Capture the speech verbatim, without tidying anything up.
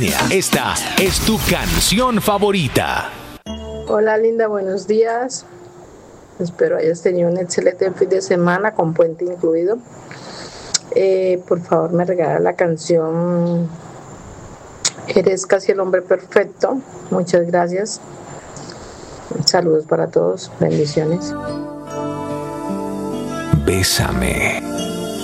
Esta es tu canción favorita. Hola Linda, buenos días. Espero hayas tenido un excelente fin de semana con puente incluido. Eh, por favor, me regala la canción Eres casi el hombre perfecto. Muchas gracias. Saludos para todos. Bendiciones. Bésame.